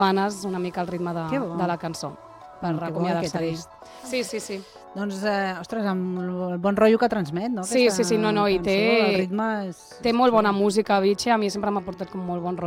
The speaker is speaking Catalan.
panes una mica el ritme de la cançó, per acomiadar-se d'ell. Sí. Doncs, ostres, amb el bon rotllo que transmet, no? Sí, no, i el ritme és... té molt bona música, Avicii, a mi sempre m'ha portat com molt bon rotllo.